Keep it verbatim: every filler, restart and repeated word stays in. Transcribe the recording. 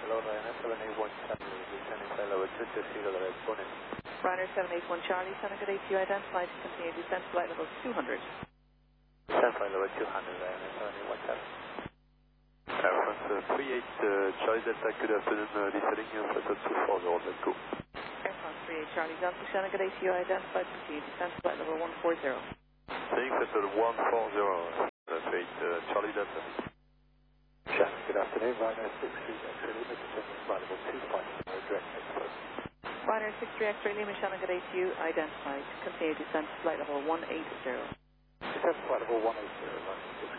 hello, Ryanair seven eight one Charlie, descending flight level two two zero, the red bonnet. Ryanair seven eight one Charlie, Senegal A T U identified to continue descent flight level two hundred. Descent flight level two hundred, Ryanair seven eight one Charlie. Air France uh, three eight uh, Charlie Delta, good afternoon, uh, descending uh, flight level two four zero, let's go. Air France three eight Charlie Delta, Senegal A T U identified to continue descent flight level one four zero. Descending flight level one four zero, uh, three eight uh, Charlie Delta. Shannon, good afternoon, Ryanair six three X-ray Lima, descending flight level two five zero, direct expert. Ryanair six three X-ray Lima, Senegal A T U identified to continue descent flight level one eight zero. Descent flight level one eight zero, Ryanair.